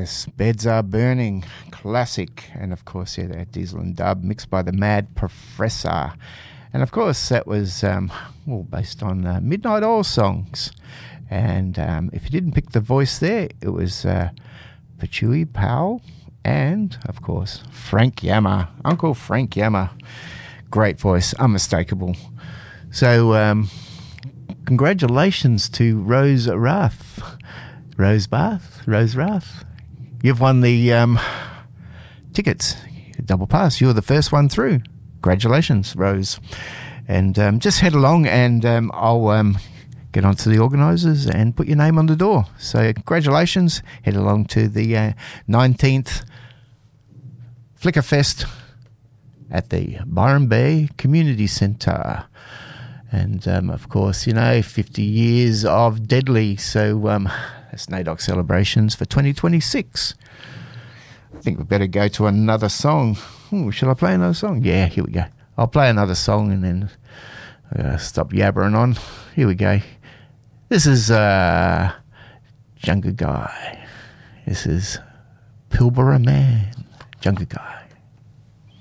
Yes, Beds Are Burning, classic. And of course, yeah, that Diesel and Dub mixed by the Mad Professor. And of course, that was based on Midnight Oil songs. And if you didn't pick the voice there, it was Pachui Powell and, of course, Frank Yammer, Uncle Frank Yammer. Great voice, unmistakable. So, congratulations to Rose Rath. Rose Rath. You've won the tickets, double pass. You're the first one through. Congratulations, Rose. And just head along and I'll get onto the organisers and put your name on the door. So congratulations. Head along to the 19th Flickerfest at the Byron Bay Community Centre. And, of course, 50 years of Deadly. So that's NAIDOC celebrations for 2026. I think we better go to another song. Shall I play another song? Yeah, here we go. I'll play another song and then stop yabbering on. Here we go. This is Jungle Guy. This is Pilbara Man. Jungle Guy.